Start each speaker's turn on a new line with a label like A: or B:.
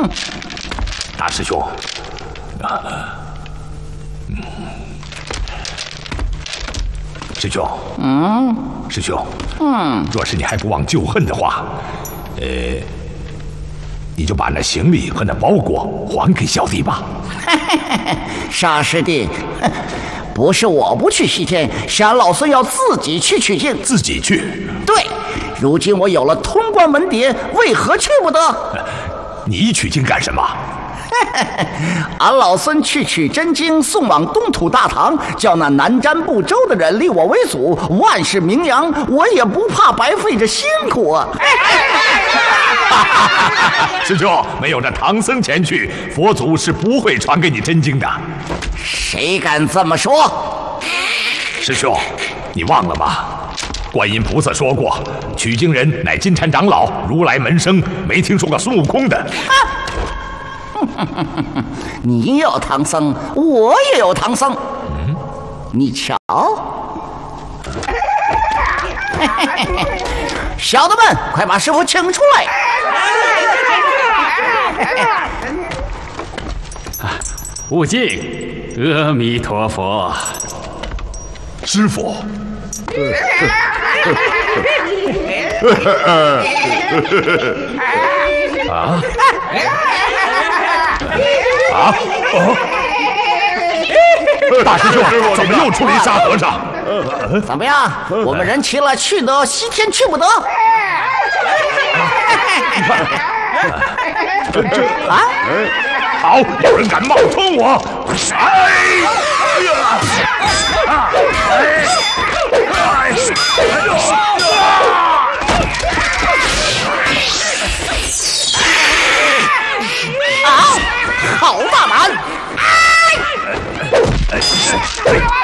A: 大师兄，师兄，师兄，若是你还不忘旧恨的话，你就把那行李和那包裹还给小弟吧。
B: 沙师弟，不是我不去西天，是俺老孙要自己去取经。
A: 自己去？
B: 对，如今我有了通关文牒，为何去不得？
A: 你取经干什么？
B: 俺老孙去取真经，送往东土大唐，叫那南瞻部洲的人立我为祖，万世名扬，我也不怕白费这辛苦啊！
A: 师兄，没有这唐僧前去，佛祖是不会传给你真经的。
B: 谁敢这么说？
A: 师兄，你忘了吗？观音菩萨说过，取经人乃金蝉长老，如来门生，没听说过孙悟空的。
B: 你有唐僧，我也有唐僧。你瞧，小的们，快把师傅请出来！
C: 悟净，阿弥陀佛。
A: 师傅。大师兄，怎么又出了一沙和尚？
B: 怎么样？我们人齐了，去得西天，去不得。
A: 好，有人敢冒充我！
B: 好大胆！